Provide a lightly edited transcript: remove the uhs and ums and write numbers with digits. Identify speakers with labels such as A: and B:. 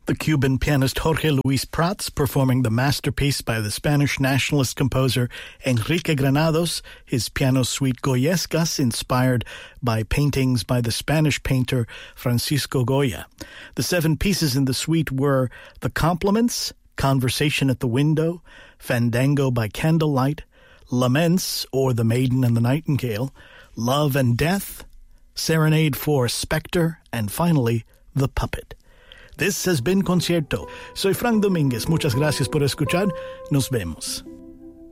A: The Cuban pianist Jorge Luis Prats performing the masterpiece by the Spanish nationalist composer Enrique Granados, his piano suite Goyescas, inspired by paintings by the Spanish painter Francisco Goya. The 7 pieces in the suite were The Compliments, Conversation at the Window, Fandango by Candlelight, Laments, or The Maiden and the Nightingale, Love and Death, Serenade for Spectre, and finally, The Puppet. This has been Concierto. Soy Frank Domínguez. Muchas gracias por escuchar. Nos vemos.